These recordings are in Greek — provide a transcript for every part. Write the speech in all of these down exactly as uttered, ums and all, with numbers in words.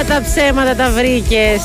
Όλα τα ψέματα τα βρήκες.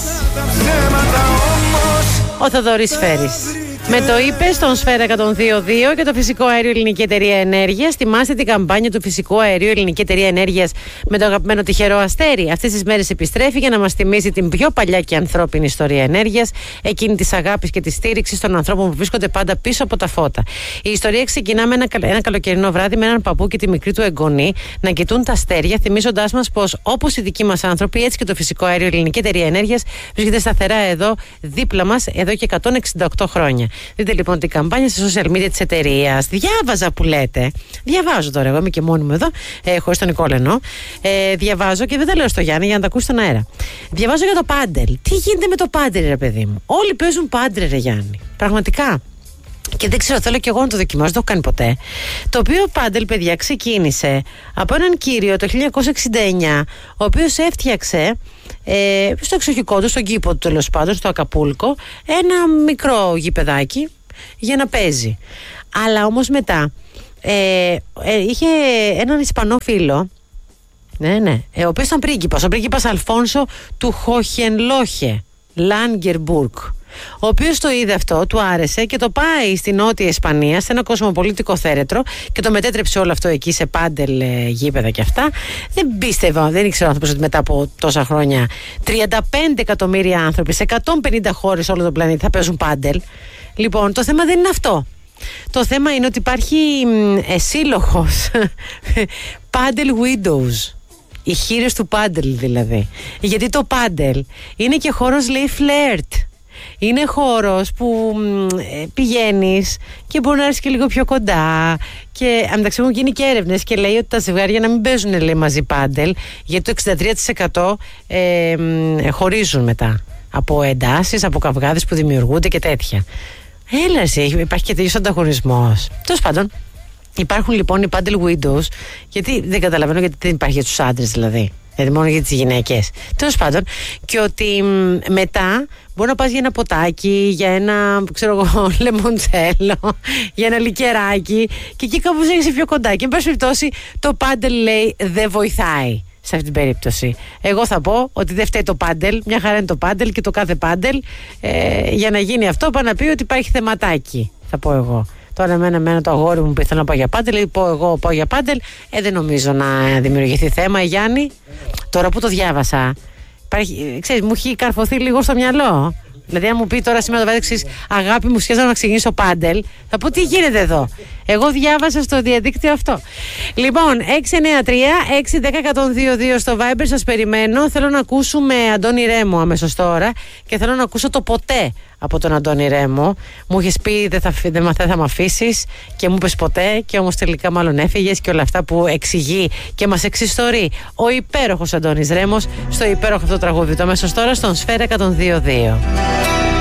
Ο Θοδωρής Φέρης. Με το είπε στον Σφαίρα εκατόν δύο κόμμα δύο και το Φυσικό Αέριο Ελληνική Εταιρεία Ενέργειας. Θυμάστε την καμπάνια του Φυσικού Αερίου Ελληνική Εταιρεία Ενέργειας με το αγαπημένο τυχερό αστέρι. Αυτές τις μέρες επιστρέφει για να μας θυμίσει την πιο παλιά και ανθρώπινη ιστορία ενέργειας, εκείνη της αγάπης και της στήριξης των ανθρώπων που βρίσκονται πάντα πίσω από τα φώτα. Η ιστορία ξεκινά με ένα, ένα καλοκαιρινό βράδυ με έναν παππού και τη μικρή του εγγονή να κοιτούν τα αστέρια, θυμίζοντάς μας πως όπως οι δικοί μας άνθρωποι, έτσι και το Φυσικό Αέριο Ελληνική Εταιρεία Ενέργειας βρίσκεται σταθερά εδώ, δίπλα μας, εδώ και εκατόν εξήντα οκτώ χρόνια. Δείτε λοιπόν την καμπάνια στα social media της εταιρείας. Διάβαζα που λέτε. Διαβάζω τώρα. Εγώ είμαι και μόνη μου εδώ, ε, χωρίς τον Νικόλα εννοώ. Ε, διαβάζω και δεν τα λέω στο Γιάννη για να τα ακούσει στον αέρα. Διαβάζω για το πάντελ. Τι γίνεται με το πάντελ, ρε παιδί μου? Όλοι παίζουν πάντελ, ρε Γιάννη. Πραγματικά. Και δεν ξέρω, θέλω και εγώ να το δοκιμάσω, δεν το έχω κάνει ποτέ. Το οποίο πάντελ, παιδιά, ξεκίνησε από έναν κύριο το χίλια εννιακόσια εξήντα εννιά, ο οποίος έφτιαξε ε, στο εξοχικό του, στον κήπο του τέλος πάντων, στο Ακαπούλκο, ένα μικρό γηπεδάκι για να παίζει. Αλλά όμως μετά ε, ε, είχε έναν Ισπανό φίλο, ναι, ναι, ε, ο οποίος ήταν πρίγκιπας, ο πρίγκιπας Αλφόνσο του Χοχενλόχε, Λάνγκερμπουργκ, ο οποίος το είδε αυτό, του άρεσε και το πάει στη Νότια Ισπανία, σε ένα κοσμοπολίτικο θέρετρο και το μετέτρεψε όλο αυτό εκεί σε πάντελ, ε, γήπεδα και αυτά. Δεν πίστευα, δεν ήξερα άνθρωπος ότι μετά από τόσα χρόνια τριάντα πέντε εκατομμύρια άνθρωποι σε εκατόν πενήντα χώρες όλο τον πλανήτη θα παίζουν πάντελ. Λοιπόν, το θέμα δεν είναι αυτό. Το θέμα είναι ότι υπάρχει ε, σύλλογος Paddle Widows. Οι χείρες του πάντελ δηλαδή. Γιατί το πάντελ είναι και χώρος, λέει, φλερτ. Είναι χώρος που ε, πηγαίνεις και μπορεί να έρθεις και λίγο πιο κοντά. Και ανταξύ έχουν γίνει και έρευνες και λέει ότι τα ζευγάρια να μην παίζουν, λέει, μαζί πάντελ, γιατί το εξήντα τρία τοις εκατό ε, ε, χωρίζουν μετά από εντάσεις, από καυγάδες που δημιουργούνται και τέτοια. Έλα εσύ, υπάρχει και τέτοιος ανταγωνισμός. Τέλος πάντων, υπάρχουν λοιπόν οι paddle widows, γιατί δεν καταλαβαίνω γιατί δεν υπάρχει για τους άντρες δηλαδή. Δηλαδή μόνο για τις γυναίκες. Τέλος πάντων, και ότι μ, μετά μπορεί να πας για ένα ποτάκι, για ένα, ξέρω εγώ, λεμοντσέλο, για ένα λικεράκι, και εκεί κάπως έχεις πιο κοντά. Και εν πάση περιπτώσει, το πάντελ, λέει, δεν βοηθάει σε αυτή την περίπτωση. Εγώ θα πω ότι δεν φταίει το πάντελ, μια χαρά είναι το πάντελ και το κάθε πάντελ. Ε, για να γίνει αυτό, πάει να πει ότι υπάρχει θεματάκι, θα πω εγώ. Τώρα εμένα, εμένα το αγόρι μου που ήθελα να πάω για πάντελ, πω εγώ πάω για πάντελ, ε, δεν νομίζω να δημιουργηθεί θέμα, Γιάννη. Τώρα που το διάβασα, υπάρχει, ξέρεις, μου έχει καρφωθεί λίγο στο μυαλό. Δηλαδή, αν μου πει τώρα σήμερα το βράδυ, αγάπη μου, σχέδια να ξεκινήσω πάντελ, θα πω τι γίνεται εδώ. Εγώ διάβασα στο διαδίκτυο αυτό. Λοιπόν, έξι εννιά τρία έξι ένα μηδέν ένα μηδέν δύο δύο στο Viber, σας περιμένω. Θέλω να ακούσουμε Αντώνη Ρέμο αμέσως τώρα και θέλω να ακούσω το ποτέ από τον Αντώνη Ρέμο. Μου είχες πει δεν θα, δεν θα με αφήσεις και μου είπες ποτέ, και όμως τελικά μάλλον έφυγες, και όλα αυτά που εξηγεί και μας εξιστορεί ο υπέροχος Αντώνης Ρέμος στο υπέροχο αυτό τραγούδι. Το αμέσως τώρα στον Σφαίρα εκατόν δύο κόμμα δύο.